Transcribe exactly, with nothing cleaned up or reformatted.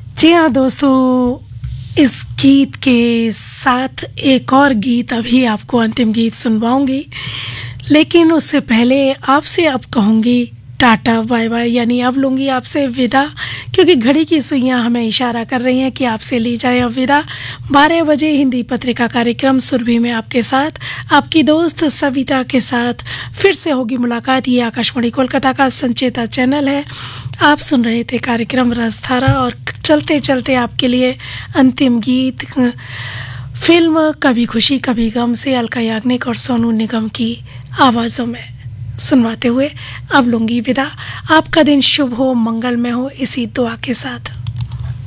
जी हाँ दोस्तों, इस गीत के साथ एक और गीत अभी आपको अंतिम गीत सुनवाऊंगी, लेकिन उससे पहले आपसे अब कहूँगी टाटा बाय बाय, यानी अब लूँगी आपसे विदा, क्योंकि घड़ी की सुइयां हमें इशारा कर रही हैं कि आपसे ली जाए अब विदा। बारह बजे हिंदी पत्रिका कार्यक्रम सुरभि में आपके साथ, आपकी दोस्त सविता के साथ फिर से होगी मुलाकात। ये आकाशवाणी कोलकाता का संचेता चैनल है। आप सुन रहे थे कार्यक्रम रसधारा, और चलते चलते आपके लिए अंतिम गीत फिल्म कभी खुशी कभी गम से अलका याग्निक और सोनू निगम की आवाज़ों में सुनवाते हुए अब लूँगी विदा। आपका दिन शुभ हो, मंगलमय हो, इसी दुआ के साथ।